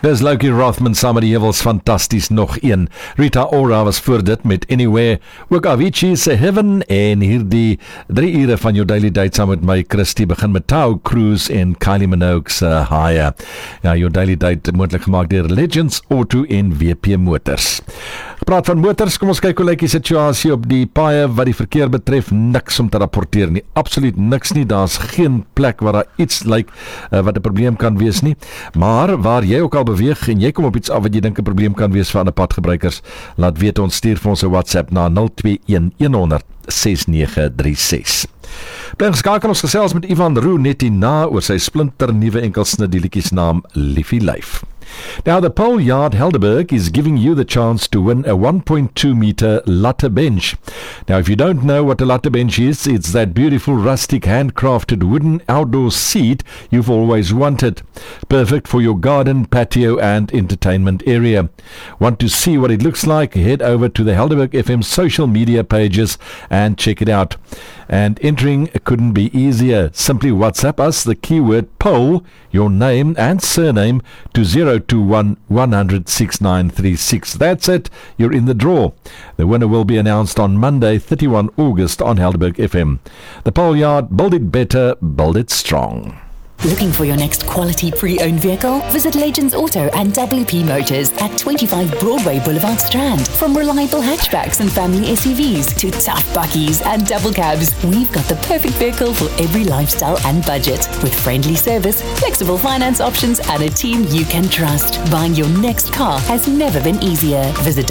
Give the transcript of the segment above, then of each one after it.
Dis Loki Rothman saam met die heuwels, fantasties nog een. Rita Ora was voor dit met Anywhere, ook Avicii se Heaven en hierdie 3 ure van jou Daily Date saam met my Christie begin met Tao Cruz en Kylie Minogue se Higher. Ja, jou Daily Date moontlik gemaak deur Legends Auto en WP Motors. Gepraat van motors, kom ons kyk hoe lyk die situasie op die paaie wat die verkeer betref. Niks om te rapporteer nie, absoluut niks nie. Daar's geen plek waar daar iets lyk wat 'n probleem kan wees nie. Maar waar jy ook al beweeg en jy kom op iets af wat jy dink 'n probleem kan wees vir ander padgebruikers, laat weet, ons stuur vir ons 'n WhatsApp na 021 100 6936. Bly geskakel, ons gesels met Ivan Roux net hierna oor sy splinter nuwe enkelsnit die liedjie se naam Liefie Lyf. Now, the Pole Yard Helderberg is giving you the chance to win a 1.2 meter latte bench. Now, if you don't know what a latte bench is, it's that beautiful rustic handcrafted wooden outdoor seat you've always wanted. Perfect for your garden, patio and entertainment area. Want to see what it looks like? Head over to the Helderberg FM social media pages and check it out. And entering couldn't be easier. Simply WhatsApp us the keyword pole, your name and surname to 021 100 6936. That's it, you're in the draw. The winner will be announced on Monday, 31 August on Helderberg FM. The Pole Yard, build it better, build it strong. Looking for your next quality pre-owned vehicle? Visit Legends Auto and WP Motors at 25 Broadway Boulevard Strand. From reliable hatchbacks and family SUVs to tough buckies and double cabs, we've got the perfect vehicle for every lifestyle and budget. With friendly service, flexible finance options and a team you can trust. Buying your next car has never been easier. Visit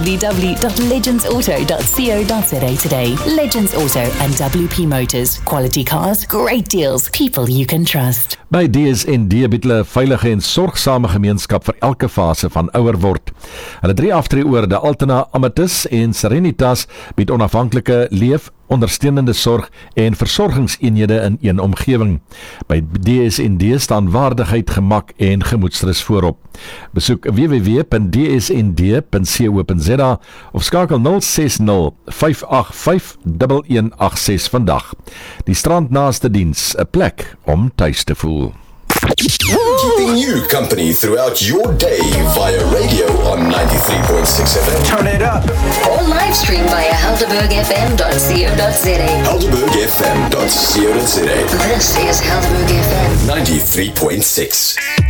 www.legendsauto.co.za today. Legends Auto and WP Motors. Quality cars, great deals, people you can trust. By DSND bied hulle 'n veilige en sorgsame gemeenskap vir elke fase van ouer word. Hulle 3 aftreeoorde, Altena, Amatis en Serenitas, bied onafhanklike leef, ondersteunende sorg en versorgingseenhede in een omgewing. By DSND staan waardigheid, gemak en gemoedsrus voorop. Besoek www.dsnd.co.za of skakel 060 585 1186 vandag. Die strand naaste diens, 'n plek om tuis te voel. Keeping you company throughout your day via radio on 93.6 FM. Turn it up. Or live stream via helderbergfm.co.za. helderbergfm.co.za. This is Helderberg FM 93.6.